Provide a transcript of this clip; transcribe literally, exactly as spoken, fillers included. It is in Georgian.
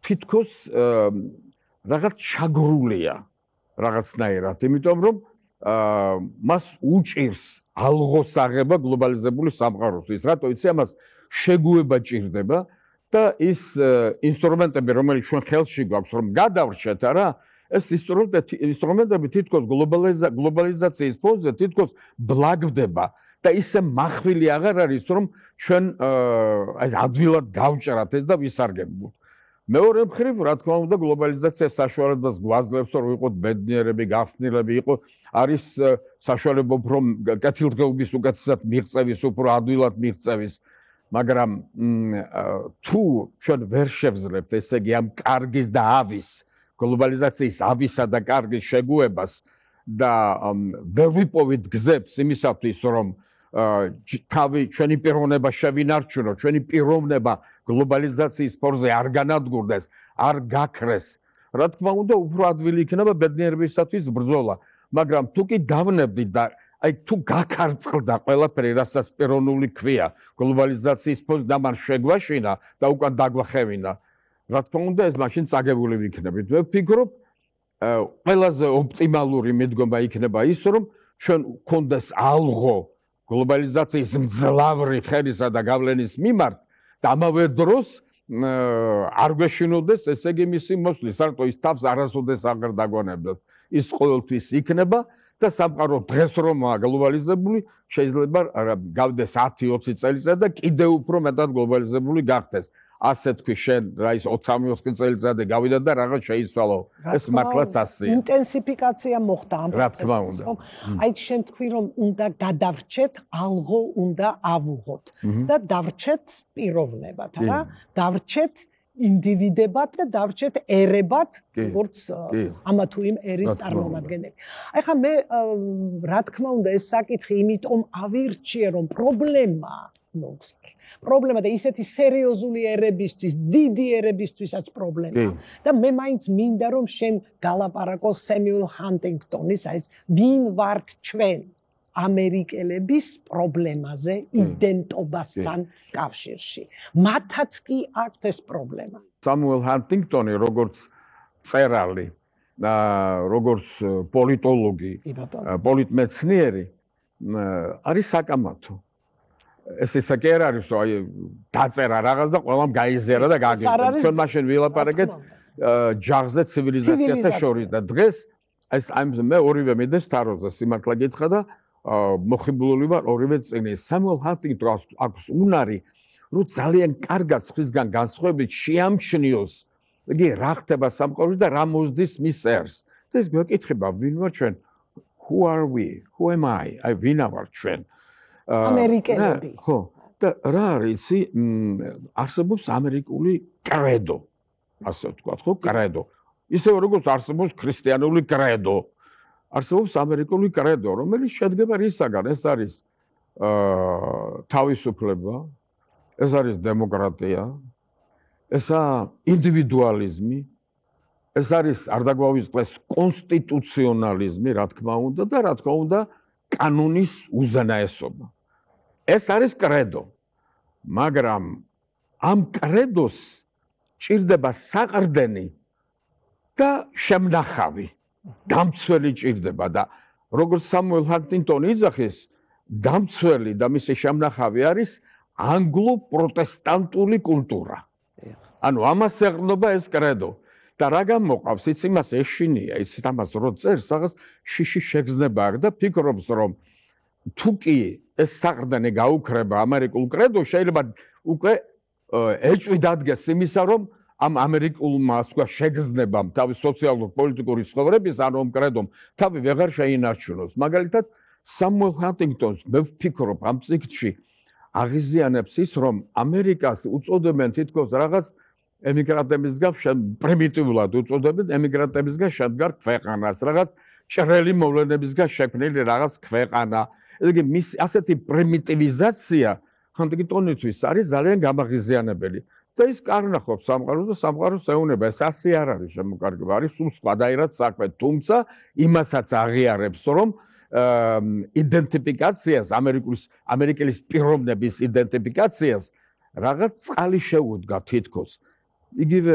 თითქოს რაღაც ჩაგრულია რაღაცნაირად, იმიტომ რომ მას უჭირს ალღოს აღება გლობალიზებული სამყაროსთვის. რატო იცი ამას შეგუება ჭირდება და ის ინსტრუმენტები, რომელიც ჩვენ ხელში გვაქვს, რომ გადავრჩეთ, არა, ეს ინსტრუმენტები თითქოს გლობალიზაციის ფონზე თითქოს ბლაგდება და ისე מחვილი აღარ არის, რომ ჩვენ აი ადვილად გავჭრათ ეს და ვისარგებლოთ. მეორე მხრივ, რა თქმა უნდა, გლობალიზაცია საშუალებას გვაძლევს, რომ ვიყოთ ბედნიერები, გახსნილები, იყოს არის საშუალება უფრო კეთილდღეობის უკეთესად მიღწევის, უფრო ადვილად მიღწევის, მაგრამ თუ ჩვენ ვერ შევძლებთ, ესე იგი ამ კარგის და ავის, გლობალიზაციის ავისა და კარგის შეგუებას და ვერ ვიპოვით გზებს იმისათვის, რომ თავი ჩვენი პიროვნება შევინარჩუნოთ, ჩვენი პიროვნება გლობალიზაციის ფორზე არ განადგურდეს, არ გაქრეს. რა თქმა უნდა, უფრო ადვილი იქნება ბედნიერებისათვის ბრძოლა, მაგრამ თუ კი დავნებდით და აი თუ გაქარწყლდა ყველაფერი, რასაც პიროვნული ქვია, გლობალიზაციის ფონზე და მან შეგვაშინა და უკან დაგვახევინა, რა თქმა უნდა, ეს მაშინ წაგებული ვიქნებით. მე ვფიქრობ, ყველაზე ოპტიმალური მიდგომა იქნება ის, რომ ჩვენ გქონდეს ალღო გლობალიზაციის მძლავრი ხელისა და გავლენის მიმართ და ამავე დროს არ გვეშინოდეს, ესე იგი მისი მოსვლის, რატო ის თავს არასოდეს აღარ დაგვანებდათ. ის ყოველთვის იქნება და სამყარო დღეს რომაა გლობალიზებული, შეიძლება გავდეს ათი ოცი წელიწადი და კიდევ უფრო მეტად გლობალიზებული გახდეს. ასე თქვი შენ, რა ის ოცდაოთხი წელიწადი გავიდა და რაღაც შეიცვალო. ეს მართლაც ასეა. ინტენსიფიკაცია მოხდა ამ რა თქმა უნდა. აი შენ თქვი რომ უნდა გადავრჩეთ, ალღო უნდა ავუღოთ და დავრჩეთ პიროვნებად, რა? დავრჩეთ ინდივიდებად და დავრჩეთ ერებად, როგორც ამა თუ იმ ერის წარმომადგენელი. აი ხა მე რა თქმა უნდა ეს საკითხი იმიტომ ავირჩიე რომ პრობლემაა მოგსკი. პრობლემა და ისეთი სერიოზული ერებისთვის, დიდი ერებისთვისაც პრობლემაა. და მე მაინც მინდა რომ შენ გალაპარაკოს სემიულ ჰანტინგტონის, აი ეს ვინ ვართ ჩვენ ამერიკელების პრობლემაზე იდენტობასთან კავშირში. მათაც კი აქვთ ეს პრობლემა. სამუელ ჰანტინგტონი როგორც წერალი და როგორც პოლიტოლოგი, პოლიტმეცნიერი არის საკამათო. ეს ისე კი არ არის, რომ აი დაწერა რაღაც და ყველამ გაიზიარა და გაგიჟდა. ჩვენ მაშინ ვილაპარაკეთ ჯაღზე ცივილიზაციათა შორის და დღეს ეს ამ მე ორივე მიდეს თაროზე სიმართლე გითხრა და მოხიბლული ვარ ორივე წიგნის. სამუელ ჰანტინგტონს აქვს უნარი, რომ ძალიან კარგად სხვისგან განსხვავებით შეამჩნიოს, იგი რა ხდება სამყაროში და რა მოსდის მის ერს. და ეს გვეკითხება, ვინ ვარ ჩვენ? Who are we? Who am I? აი ვინ ვარ ჩვენ? ამერიკელები. ხო, და რა არის, არსებობს ამერიკული კრედო. ასე ვთქვათ, ხო, კრედო. ისევე როგორც არსებობს ქრისტიანული კრედო. არსებობს ამერიკული კრედო, რომელიც შედგება რისაგან? ეს არის თავისუფლება, ეს არის დემოკრატია, ესაა ინდივიდუალიზმი, ეს არის არ დაგვავიწყდეს კონსტიტუციონალიზმი, რა თქმა უნდა და რა თქმა უნდა კანონის უზენაესობა. ეს არის კრედო. მაგრამ ამ კრედოს ჭირდება საყრდენი და შემნახავი. დამცველი ჭირდება და როგორც სამუელ ჰანტინგტონი იძახის, დამცველი და მისი შემნახავი არის ანგლო-პროტესტანტული კულტურა. ანუ ამას ეყრდნობა ეს კრედო. და რა გამოყავს, იცი იმას ეშინია, იცით ამას რო წერს, რაღაც შიში შეგრძნება აქვს და ფიქრობს, რომ თუ კი ეს საყრდენი გაუქრება ამერიკულ კრედო, შეიძლება უკვე ეჭვი დადგეს იმისა, რომ ამ ამერიკულმა ასე ვთქვათ შეგრძნებამ, თავის სოციალურ-პოლიტიკური ცხოვრების ან ამ კრედომ თავი ვეღარ შეინარჩუნოს. მაგალითად, სამუელ ჰანტინგტონს მე ვფიქრობ ამ წიგნში აღიზიანებს ის, რომ ამერიკას უწოდებენ თითქოს რაღაც ემიგრანტებისგან პრიმიტიულად უწოდებენ ემიგრანტებისგან შემდგარ ქვეყანას, რაღაც ჭრელი მოვლენებისგან შექმნილი რაღაც ქვეყანა. ესე იგი, მის ასეთი პრიმიტივიზაცია ჰანტინგტონისთვის არის ძალიან გამაღიზიანებელი. და ის კარნახობს სამყაროს და სამყაროს ეუნება. ეს ასე არ არის შემოკარგება, არის სულ სხვადასხვაირად საქმე. თუმცა იმასაც აღიარებს, რომ იდენტიფიკაციას, ამერიკულის ამერიკელის პიროვნების იდენტიფიკაციას რაღაც წყალი შეუდგა თითქოს. იგივე